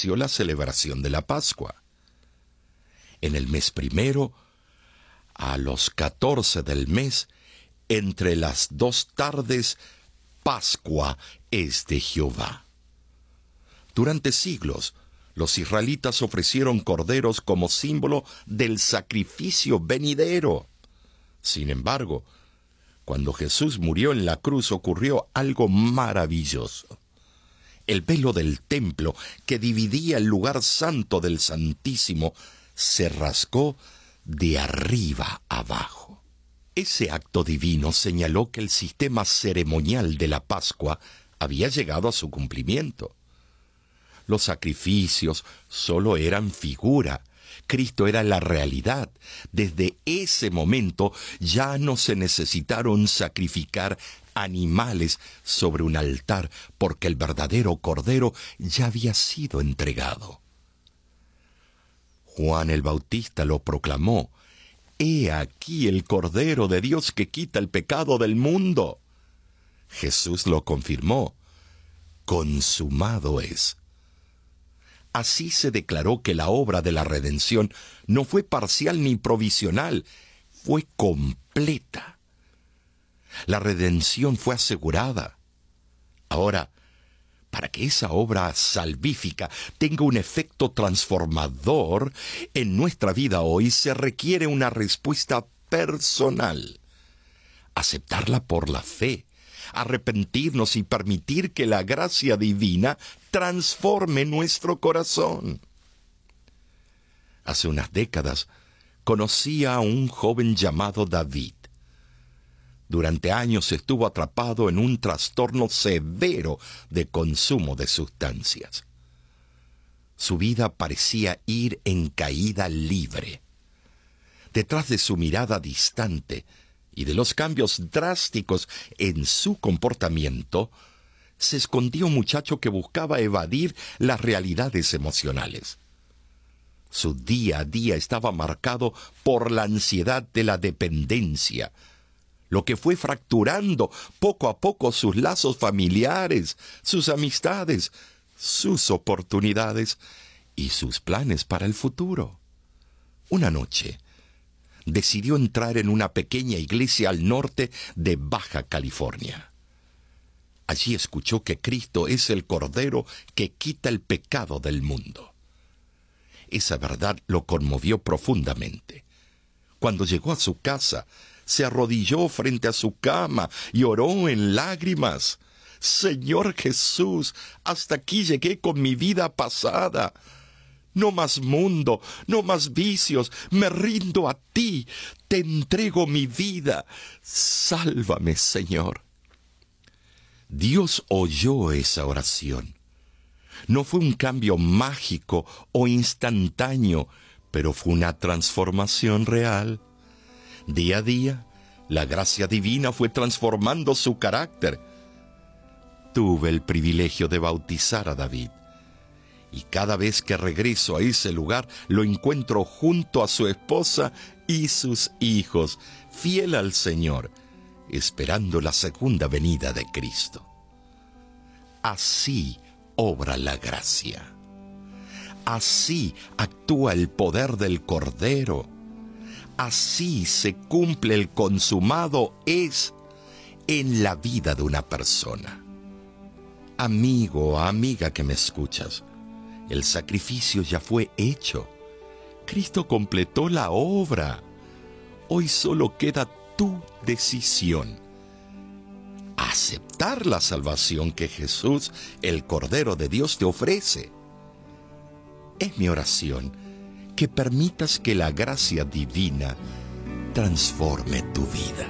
nació la celebración de la Pascua. En el mes primero, a los 14 del mes, entre las 2 tardes, Pascua es de Jehová. Durante siglos, los israelitas ofrecieron corderos como símbolo del sacrificio venidero. Sin embargo, cuando Jesús murió en la cruz ocurrió algo maravilloso. El velo del templo que dividía el lugar santo del Santísimo se rasgó de arriba abajo. Ese acto divino señaló que el sistema ceremonial de la Pascua había llegado a su cumplimiento. Los sacrificios solo eran figura. Cristo era la realidad. Desde ese momento ya no se necesitaron sacrificar animales sobre un altar, porque el verdadero Cordero ya había sido entregado. Juan el Bautista lo proclamó: «He aquí el Cordero de Dios que quita el pecado del mundo». Jesús lo confirmó: «Consumado es». Así se declaró que la obra de la redención no fue parcial ni provisional, fue completa. La redención fue asegurada. Ahora, para que esa obra salvífica tenga un efecto transformador en nuestra vida hoy, se requiere una respuesta personal. Aceptarla por la fe, arrepentirnos y permitir que la gracia divina transforme nuestro corazón. Hace unas décadas conocí a un joven llamado David. Durante años estuvo atrapado en un trastorno severo de consumo de sustancias. Su vida parecía ir en caída libre. Detrás de su mirada distante y de los cambios drásticos en su comportamiento, se escondía un muchacho que buscaba evadir las realidades emocionales. Su día a día estaba marcado por la ansiedad de la dependencia, lo que fue fracturando poco a poco sus lazos familiares, sus amistades, sus oportunidades y sus planes para el futuro. Una noche, decidió entrar en una pequeña iglesia al norte de Baja California. Allí escuchó que Cristo es el Cordero que quita el pecado del mundo. Esa verdad lo conmovió profundamente. Cuando llegó a su casa, se arrodilló frente a su cama y oró en lágrimas: «Señor Jesús, hasta aquí llegué con mi vida pasada. No más mundo, no más vicios, me rindo a ti, te entrego mi vida. Sálvame, Señor». Dios oyó esa oración. No fue un cambio mágico o instantáneo, pero fue una transformación real. Día a día, la gracia divina fue transformando su carácter. Tuve el privilegio de bautizar a David, y cada vez que regreso a ese lugar lo encuentro junto a su esposa y sus hijos, fiel al Señor, esperando la segunda venida de Cristo. Así obra la gracia. Así actúa el poder del Cordero. Así se cumple el consumado es en la vida de una persona. Amigo o amiga que me escuchas, el sacrificio ya fue hecho. Cristo completó la obra. Hoy solo queda tu decisión: aceptar la salvación que Jesús, el Cordero de Dios, te ofrece. Es mi oración que permitas que la gracia divina transforme tu vida.